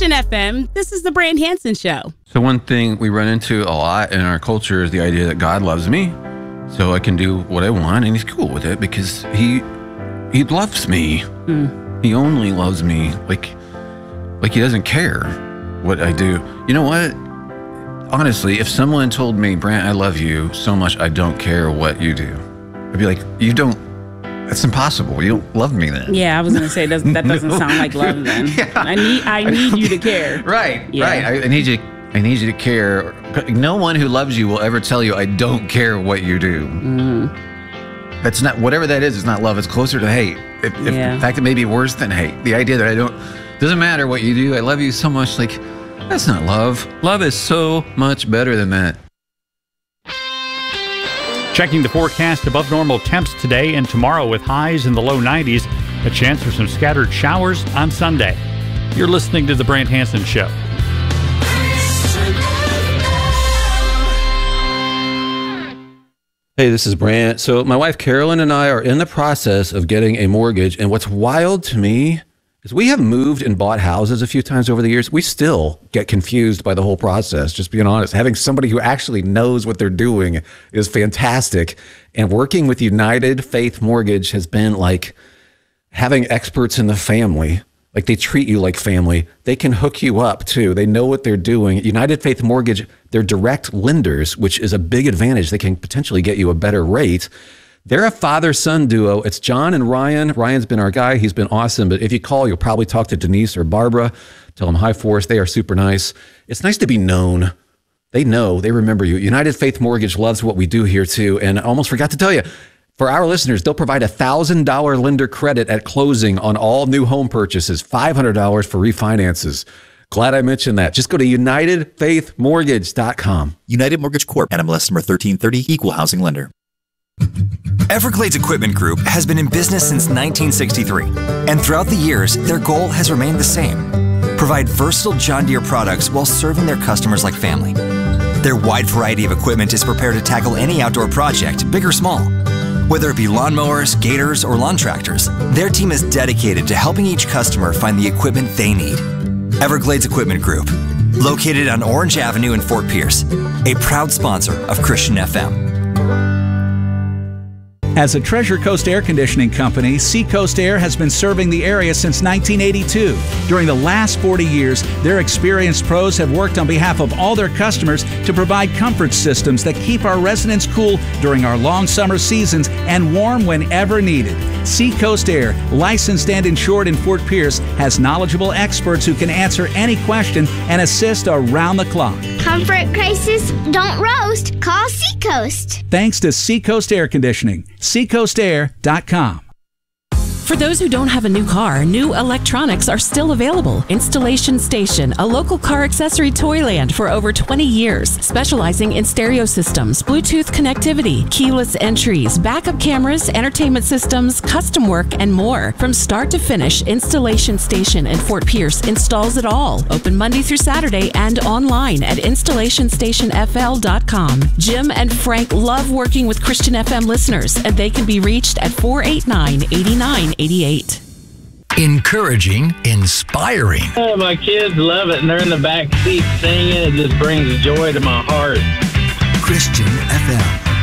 Christian FM, this is the Brand Hansen Show. So one thing we run into a lot in our culture is the idea that God loves me, so I can do what I want, and he's cool with it because he loves me. He only loves me. Like he doesn't care what I do. You know what? Honestly, if someone told me, Brant, I love you so much I don't care what you do, I'd be like, that's impossible. You don't love me then. Yeah, I was going to say, that doesn't sound like love then. Yeah. I need you to care. Right. I need you to care. No one who loves you will ever tell you, I don't care what you do. That's not, whatever that is, it's not love. It's closer to hate. In fact, it may be worse than hate. The idea that doesn't matter what you do, I love you so much, like, that's not love. Love is so much better than that. Checking the forecast, above normal temps today and tomorrow with highs in the low 90s. A chance for some scattered showers on Sunday. You're listening to The Brant Hansen Show. Hey, this is Brant. So my wife Carolyn and I are in the process of getting a mortgage. And what's wild to me is we have moved and bought houses a few times over the years. We still get confused by the whole process, just being honest. Having somebody who actually knows what they're doing is fantastic. And working with United Faith Mortgage has been like having experts in the family. Like, they treat you like family. They can hook you up too. They know what they're doing. United Faith Mortgage, they're direct lenders, which is a big advantage. They can potentially get you a better rate. They're a father-son duo. It's John and Ryan. Ryan's been our guy. He's been awesome. But if you call, you'll probably talk to Denise or Barbara. Tell them hi for us. They are super nice. It's nice to be known. They know. They remember you. United Faith Mortgage loves what we do here too. And I almost forgot to tell you, for our listeners, they'll provide $1,000 lender credit at closing on all new home purchases, $500 for refinances. Glad I mentioned that. Just go to UnitedFaithMortgage.com. United Mortgage Corp. NMLS number 1330, Equal Housing Lender. Everglades Equipment Group has been in business since 1963, and throughout the years, their goal has remained the same: provide versatile John Deere products while serving their customers like family. Their wide variety of equipment is prepared to tackle any outdoor project, big or small. Whether it be lawnmowers, gators, or lawn tractors, their team is dedicated to helping each customer find the equipment they need. Everglades Equipment Group, located on Orange Avenue in Fort Pierce, a proud sponsor of Christian FM. As a Treasure Coast air conditioning company, Seacoast Air has been serving the area since 1982. During the last 40 years, their experienced pros have worked on behalf of all their customers to provide comfort systems that keep our residents cool during our long summer seasons and warm whenever needed. Seacoast Air, licensed and insured in Fort Pierce, has knowledgeable experts who can answer any question and assist around the clock. Comfort crisis, don't roast. Call Seacoast. Thanks to Seacoast Air Conditioning. SeacoastAir.com. For those who don't have a new car, new electronics are still available. Installation Station, a local car accessory toyland for over 20 years, specializing in stereo systems, Bluetooth connectivity, keyless entries, backup cameras, entertainment systems, custom work, and more. From start to finish, Installation Station in Fort Pierce installs it all. Open Monday through Saturday and online at installationstationfl.com. Jim and Frank love working with Christian FM listeners, and they can be reached at 489-8988. Encouraging, inspiring. Oh, my kids love it, and they're in the back seat singing. It just brings joy to my heart. Christian FM.